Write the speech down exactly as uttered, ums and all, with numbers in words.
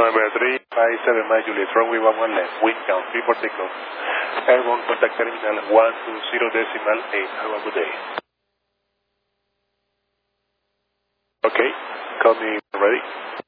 November three five seven Mike Juliet, runway one one left, wind count three for takeoff. Airborne contact terminal one two zero decimal eight. Have a good day. Okay, call me ready.